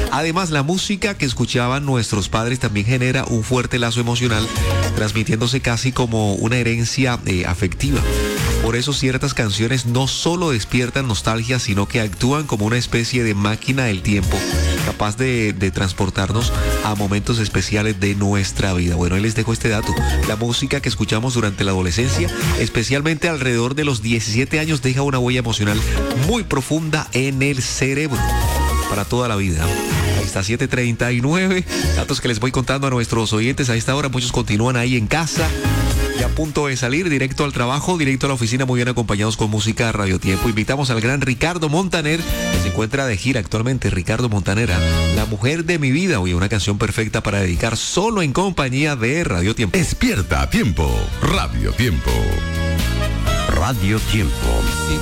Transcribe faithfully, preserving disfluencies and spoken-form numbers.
Además, la música que escuchaban nuestros padres también genera un fuerte lazo emocional, transmitiéndose casi como una herencia eh, afectiva. Por eso ciertas canciones no solo despiertan nostalgia, sino que actúan como una especie de máquina del tiempo, capaz de, de transportarnos a momentos especiales de nuestra vida. Bueno, ahí les dejo este dato. La música que escuchamos durante la adolescencia, especialmente alrededor de los diecisiete años, deja una huella emocional muy profunda en el cerebro para toda la vida. Ahí está, siete treinta y nueve. Datos que les voy contando a nuestros oyentes a esta hora. Muchos continúan ahí en casa, ya a punto de salir, directo al trabajo, directo a la oficina, muy bien acompañados con música Radio Tiempo. Invitamos al gran Ricardo Montaner, que se encuentra de gira actualmente. Ricardo Montanera, La Mujer de Mi Vida. Oye, una canción perfecta para dedicar solo en compañía de Radio Tiempo. Despierta a tiempo, Radio Tiempo. Radio Tiempo.